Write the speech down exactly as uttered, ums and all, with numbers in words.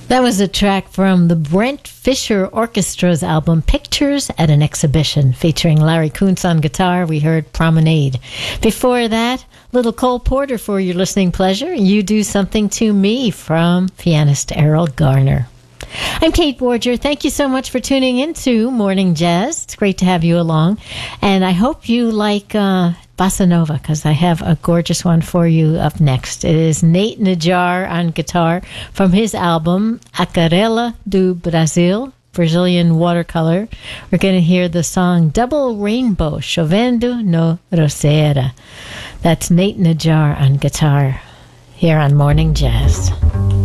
That was a track from the Brent Fisher Orchestra's album Pictures at an Exhibition, featuring Larry Kuntz on guitar. We heard Promenade. Before that, little Cole Porter for your listening pleasure. You Do Something to Me from pianist Errol Garner. I'm Kate Borger. Thank you so much for tuning into Morning Jazz. It's great to have you along. And I hope you like uh, Bossa Nova, because I have a gorgeous one for you up next. It is Nate Najar on guitar from his album Aquarela do Brasil, Brazilian Watercolor. We're going to hear the song Double Rainbow, Chovendo no Roseira. That's Nate Najar on guitar here on Morning Jazz.